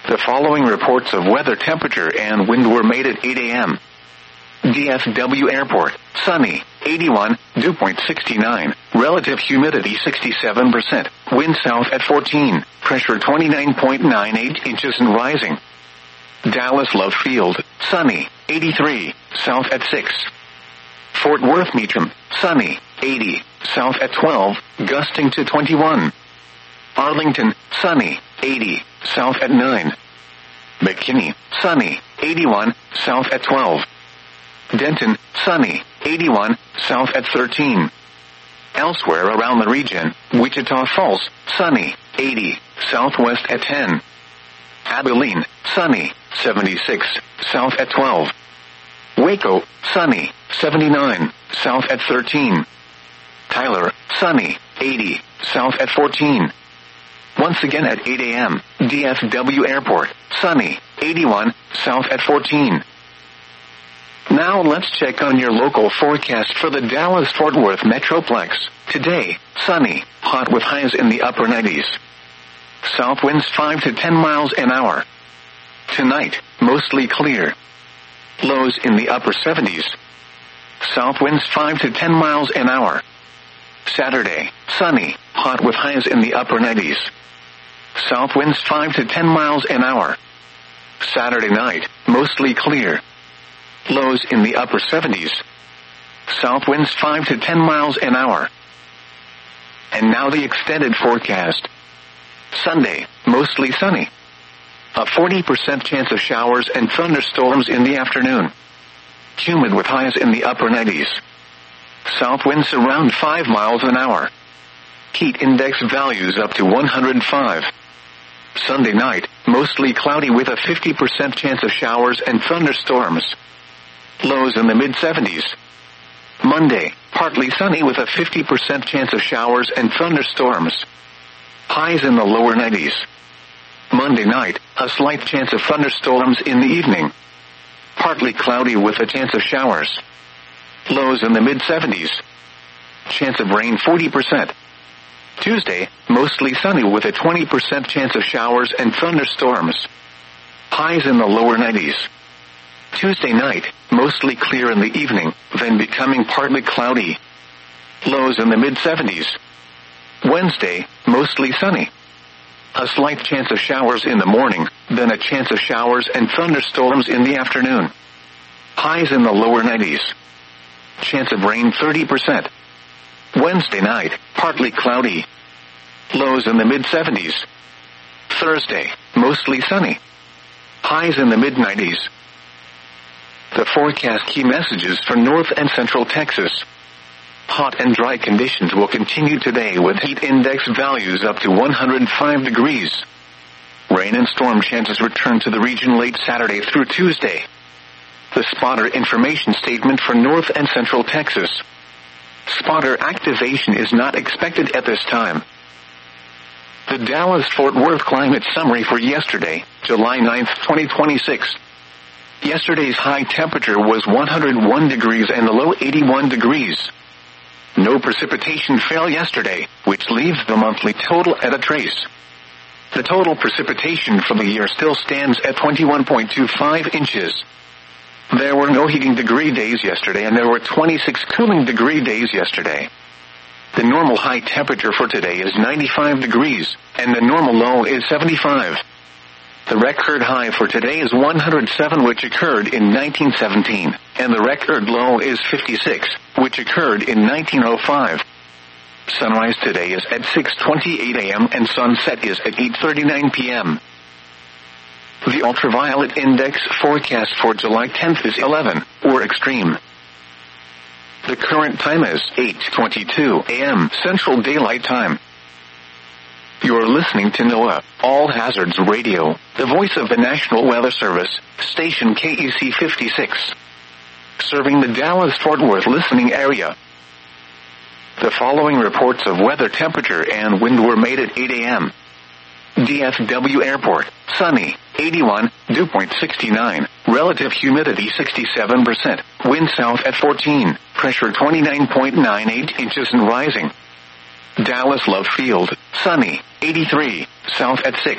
The following reports of weather, temperature, and wind were made at 8 a.m. DFW Airport, sunny, 81, dew point 69, relative humidity 67%, wind south at 14, pressure 29.98 inches and rising. Dallas Love Field, sunny, 83, south at 6. Fort Worth Meacham, sunny, 80, south at 12, gusting to 21. Arlington, sunny, 80, south at 9. McKinney, sunny, 81, south at 12. Denton, sunny, 81, south at 13. Elsewhere around the region, Wichita Falls, sunny, 80, southwest at 10. Abilene, sunny, 76, south at 12. Waco, sunny, 79, south at 13. Tyler, sunny, 80, south at 14. Once again at 8 a.m., DFW Airport, sunny, 81, south at 14. Now let's check on your local forecast for the Dallas-Fort Worth Metroplex. Today, sunny, hot with highs in the upper 90s. South winds 5 to 10 miles an hour. Tonight, mostly clear. Lows in the upper 70s. South winds 5 to 10 miles an hour. Saturday, sunny, hot with highs in the upper 90s. South winds 5 to 10 miles an hour. Saturday night, mostly clear. Lows in the upper 70s. South winds 5 to 10 miles an hour. And now the extended forecast. Sunday, mostly sunny. A 40% chance of showers and thunderstorms in the afternoon. Humid with highs in the upper 90s. South winds around 5 miles an hour. Heat index values up to 105. Sunday night, mostly cloudy with a 50% chance of showers and thunderstorms. Lows in the mid-70s. Monday, partly sunny with a 50% chance of showers and thunderstorms. Highs in the lower 90s. Monday night, a slight chance of thunderstorms in the evening. Partly cloudy with a chance of showers. Lows in the mid-70s. Chance of rain 40%. Tuesday, mostly sunny with a 20% chance of showers and thunderstorms. Highs in the lower 90s. Tuesday night, mostly clear in the evening, then becoming partly cloudy. Lows in the mid-70s. Wednesday, mostly sunny. A slight chance of showers in the morning, then a chance of showers and thunderstorms in the afternoon. Highs in the lower 90s. Chance of rain 30%. Wednesday night, partly cloudy. Lows in the mid-70s. Thursday, mostly sunny. Highs in the mid-90s. The forecast key messages for North and Central Texas. Hot and dry conditions will continue today with heat index values up to 105 degrees. Rain and storm chances return to the region late Saturday through Tuesday. The spotter information statement for North and Central Texas. Spotter activation is not expected at this time. The Dallas-Fort Worth climate summary for yesterday, July 9, 2026. Yesterday's high temperature was 101 degrees and the low 81 degrees. No precipitation fell yesterday, which leaves the monthly total at a trace. The total precipitation for the year still stands at 21.25 inches. There were no heating degree days yesterday and there were 26 cooling degree days yesterday. The normal high temperature for today is 95 degrees, and the normal low is 75. The record high for today is 107, which occurred in 1917, and the record low is 56, which occurred in 1905. Sunrise today is at 6:28 a.m. and sunset is at 8:39 p.m. The ultraviolet index forecast for July 10th is 11, or extreme. The current time is 8:22 a.m. Central Daylight Time. You're listening to NOAA, All Hazards Radio, the voice of the National Weather Service, station KEC 56. Serving the Dallas-Fort Worth listening area. The following reports of weather, temperature, and wind were made at 8 a.m. DFW Airport, sunny, 81, dew point 69, relative humidity 67%, wind south at 14, pressure 29.98 inches and rising. Dallas Love Field, sunny, 83, south at 6.